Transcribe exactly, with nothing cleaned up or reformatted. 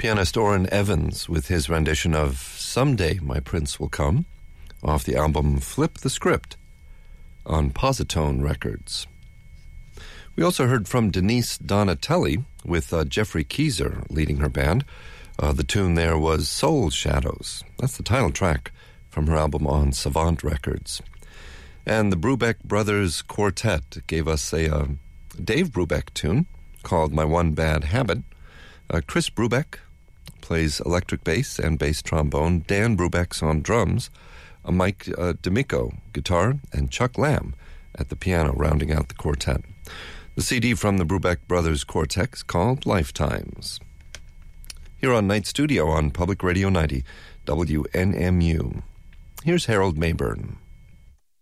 Pianist Orrin Evans with his rendition of Someday My Prince Will Come off the album Flip the Script on Positone Records. We also heard from Denise Donatelli with uh, Jeffrey Keyser leading her band. Uh, the tune there was Soul Shadows. That's the title track from her album on Savant Records. And the Brubeck Brothers Quartet gave us a uh, Dave Brubeck tune called My One Bad Habit. Uh, Chris Brubeck plays electric bass and bass trombone. Dan Brubeck's on drums. Uh, Mike uh, D'Amico, guitar, and Chuck Lamb at the piano, rounding out the quartet. The C D from the Brubeck Brothers Quartet is called Lifetimes. Here on Night Studio on Public Radio ninety, W N M U. Here's Harold Mayburn.